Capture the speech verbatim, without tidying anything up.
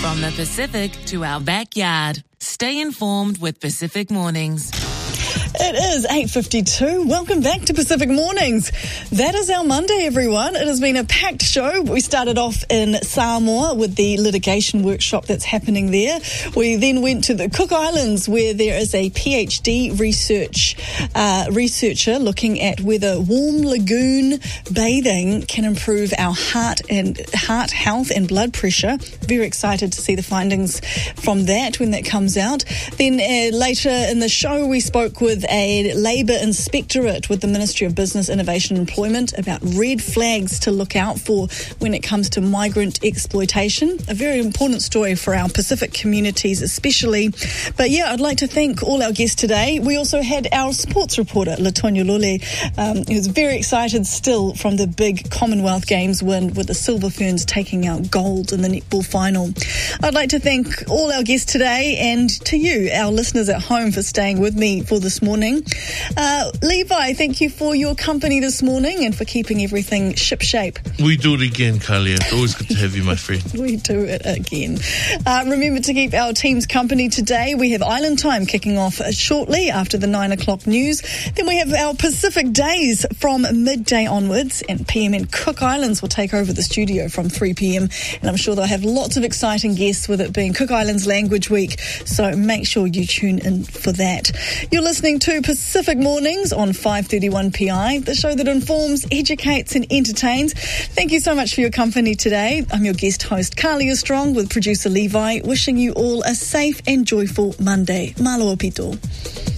From the Pacific to our backyard. Stay informed with Pacific Mornings. It is eight fifty-two. Welcome back to Pacific Mornings. That is our Monday, everyone. It has been a packed show. We started off in Samoa with the litigation workshop that's happening there. We then went to the Cook Islands, where there is a PhD research uh, researcher looking at whether warm lagoon bathing can improve our heart and heart health and blood pressure. Very excited to see the findings from that when that comes out. Then uh, later in the show, we spoke with a Labour Inspectorate with the Ministry of Business, Innovation and Employment about red flags to look out for when it comes to migrant exploitation. A very important story for our Pacific communities especially. But yeah, I'd like to thank all our guests today. We also had our sports reporter, Latonya Lule, um, who's very excited still from the big Commonwealth Games win with the Silver Ferns taking out gold in the netball final. I'd like to thank all our guests today and to you, our listeners at home, for staying with me for this morning. Uh, Levi, thank you for your company this morning and for keeping everything shipshape. We do it again, Kalia. It's always good to have you, my friend. We do it again. Uh, remember to keep our team's company today. We have Island Time kicking off shortly after the nine o'clock news. Then we have our Pacific Days from midday onwards, and P M N Cook Islands will take over the studio from three p.m. and I'm sure they'll have lots of exciting guests with it being Cook Islands Language Week, so make sure you tune in for that. You're listening to Pacific Mornings on five thirty-one P I, the show that informs, educates and entertains. Thank you so much for your company today. I'm your guest host, Kalia Strong, with producer Levi, wishing you all a safe and joyful Monday. Malo apito.